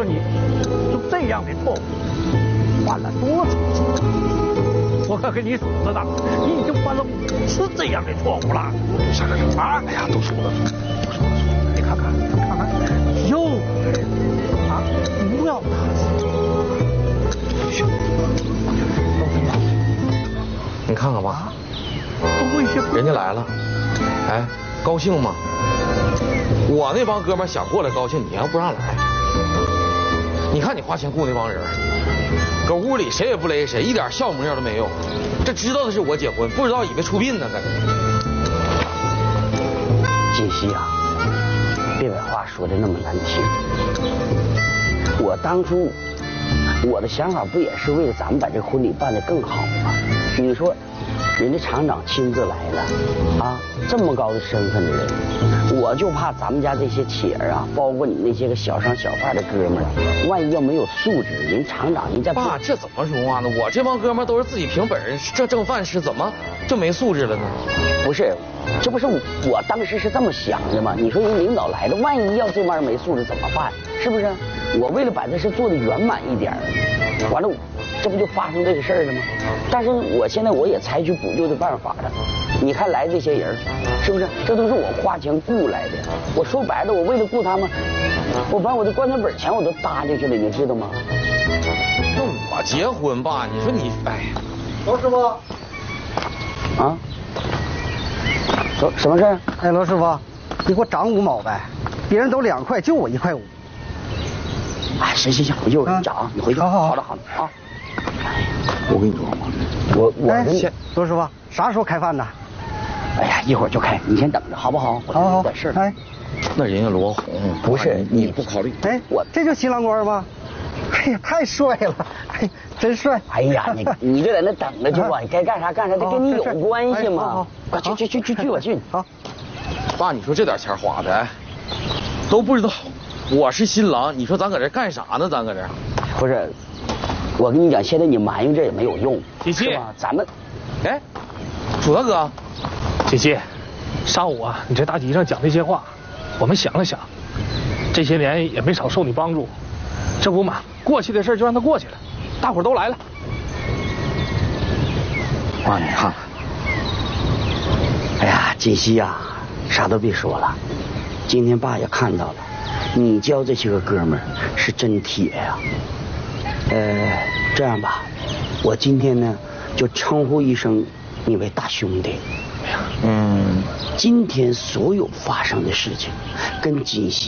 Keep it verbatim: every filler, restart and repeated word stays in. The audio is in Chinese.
说你就这样的错误犯了多少次？我可跟你说了的，你已经犯了五次这样的错误了。 啥啥啥啊！哎呀，都说了，都说了， 你看看，看看，又啊，不要打死。 你看看吧， 多一些， 人家来了，哎，高兴吗？我那帮哥们想过来高兴，你要不让来，你看你花钱雇那帮人，搁屋里谁也不勒谁，一点笑模样都没有。这知道的是我结婚，不知道以为出殡呢，搁这。 锦溪啊，别把话说的那么难听。我当初我的想法不也是为了咱们把这个婚礼办得更好吗？你说，人家厂长亲自来了，啊，这么高的身份的人，我就怕咱们家这些铁儿啊，包括你那些个小商小贩的哥们儿，万一要没有素质，人厂长人家爸，这怎么说话呢？我这帮哥们儿都是自己凭本事这挣饭吃，怎么就没素质了呢？ 不是，这不是我当时是这么想的吗？你说人领导来了，万一要这玩意儿没素质怎么办？是不是？我为了把这事做得圆满一点，完了，这不就发生这个事儿了吗？但是我现在我也采取补救的办法了。你看来这些人，是不是？这都是我花钱雇来的。我说白了，我为了雇他们，我把我的棺材本钱我都搭进去了，你知道吗？ 那我结婚吧，你说你，哎， 罗师傅， 啊？什什么事儿？ 哎，罗师傅，你给我涨五毛呗，别人都两块，就我一块五。 哎，行行行，我一会儿给你涨，你回去。 好好好的好的啊。 我跟你说吧， 我我哎先， 罗师傅，啥时候开饭呢？ 哎呀，一会儿就开，你先等着好不好？我好好有点事儿。 哎， 那人家罗红不是你不考虑？ 哎， 我这就新郎官吗？哎呀，太帅了，哎，真帅！ 哎呀，你你就在那等着去吧，你该干啥干啥，这跟你有关系吗？快去去去去去，我去。 好， 爸，你说这点钱花的，哎，都不知道我是新郎，你说咱搁这干啥呢？咱搁这不是，我跟你讲，现在你埋怨这也没有用， 琪琪是吧？咱们， 哎，楚大哥， 姐姐，上午啊，你在大集上讲这些话，我们想了想，这些年也没少受你帮助，这不嘛，过去的事就让它过去了，大伙儿都来了。 妈，你看看，哎呀，锦溪呀，啥都别说了，今天爸也看到了，你教这些个哥们儿是真铁呀。呃，这样吧，我今天呢就称呼一声你为大兄弟。 嗯， 今天所有发生的事情，跟锦溪